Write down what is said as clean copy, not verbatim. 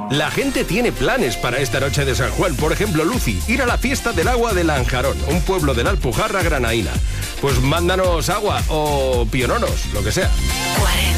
La gente tiene planes para esta noche de San Juan. Por ejemplo, Lucy, ir a la fiesta del agua de Lanjarón, un pueblo de la Alpujarra Granaína. Pues mándanos agua o piononos, lo que sea. 40.